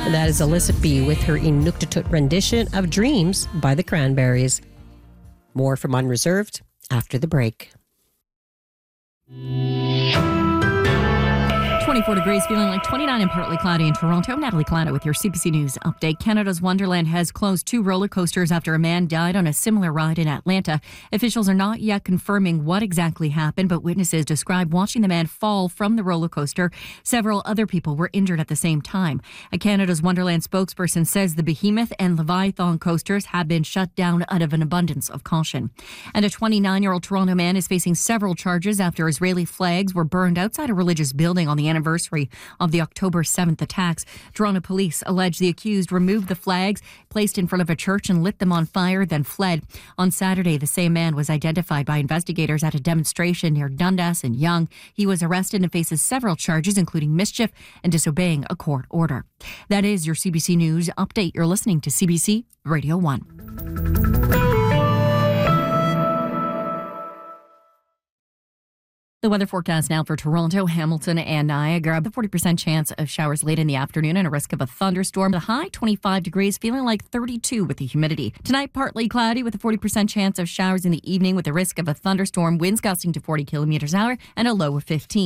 And that is Alyssa B. with her Inuktitut rendition of Dreams by the Cranberries. More from Unreserved after the break. 24 degrees, feeling like 29 and partly cloudy in Toronto. Natalie Clatta with your CBC News update. Canada's Wonderland has closed 2 roller coasters after a man died on a similar ride in Atlanta. Officials are not yet confirming what exactly happened, but witnesses describe watching the man fall from the roller coaster. Several other people were injured at the same time. A Canada's Wonderland spokesperson says the Behemoth and Leviathan coasters have been shut down out of an abundance of caution. And a 29-year-old Toronto man is facing several charges after Israeli flags were burned outside a religious building on the anniversary of the October 7th attacks. Toronto police allege the accused removed the flags placed in front of a church and lit them on fire, then fled. On Saturday, the same man was identified by investigators at a demonstration near Dundas and Yonge. He was arrested and faces several charges, including mischief and disobeying a court order. That is your CBC News update. You're listening to CBC Radio 1. The weather forecast now for Toronto, Hamilton and Niagara. The 40% chance of showers late in the afternoon and a risk of a thunderstorm. The high 25 degrees, feeling like 32 with the humidity. Tonight, partly cloudy with a 40% chance of showers in the evening with a risk of a thunderstorm. Winds gusting to 40 kilometers an hour and a low of 15.